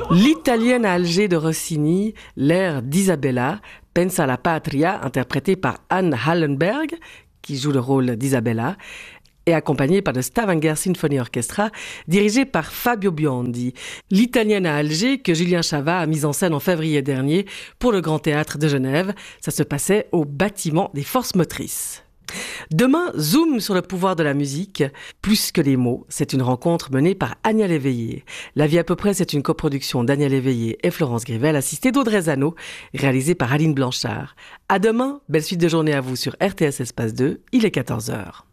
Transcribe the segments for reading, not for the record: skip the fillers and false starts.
L'Italienne à Alger de Rossini, l'air d'Isabella, Pensa alla patria, interprété par Anne Hallenberg, qui joue le rôle d'Isabella, et accompagné par le Stavanger Symphony Orchestra, dirigé par Fabio Biondi. L'Italienne à Alger, que Julien Chavat a mise en scène en février dernier pour le Grand Théâtre de Genève. Ça se passait au bâtiment des forces motrices. Demain, zoom sur le pouvoir de la musique. Plus que les mots, c'est une rencontre menée par Agnès Léveillé. La vie à peu près, c'est une coproduction d'Agnès Léveillé et Florence Grivel, assistée d'Audrey Zano, réalisée par Aline Blanchard. À demain, belle suite de journée à vous sur RTS Espace 2, il est 14h.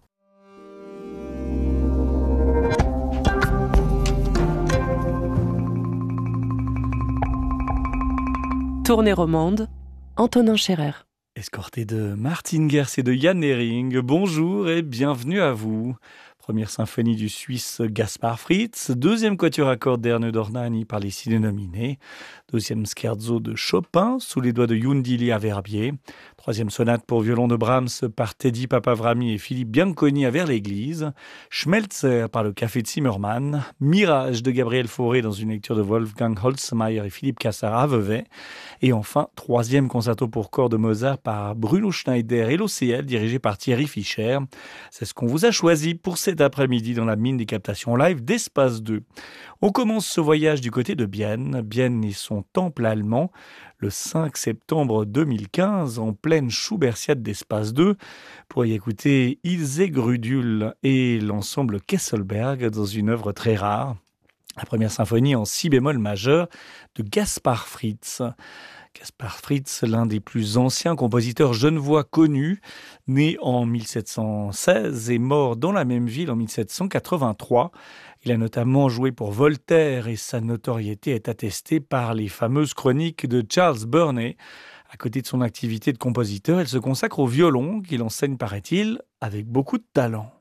Tournée romande, Antonin Scherer. Escorté de Martin Gers et de Jan Hering, bonjour et bienvenue à vous. Première symphonie du Suisse Gaspard Fritz, deuxième quatuor à cordes d'Erne Dornani par les 6 dénominés, deuxième scherzo de Chopin sous les doigts de Yundili à Verbier, troisième sonate pour violon de Brahms par Teddy Papavrami et Philippe Bianconi à Vers-l'Église, Schmelzer par le Café de Zimmermann, Mirage de Gabriel Fauré dans une lecture de Wolfgang Holzmeier et Philippe Cassara à Vevey, et enfin troisième concerto pour corps de Mozart par Bruno Schneider et l'OCL dirigé par Thierry Fischer. C'est ce qu'on vous a choisi pour cet après-midi dans la mine des captations live d'Espace 2. On commence ce voyage du côté de Bienne et son temple allemand, le 5 septembre 2015, en pleine Schubertiade d'Espace 2, pour y écouter Ilse Grudul et l'ensemble Kesselberg dans une œuvre très rare, la première symphonie en si bémol majeur de Gaspard Fritz. Gaspard Fritz, l'un des plus anciens compositeurs genevois connus, né en 1716 et mort dans la même ville en 1783. Il a notamment joué pour Voltaire et sa notoriété est attestée par les fameuses chroniques de Charles Burney. À côté de son activité de compositeur, il se consacre au violon qu'il enseigne, paraît-il, avec beaucoup de talent.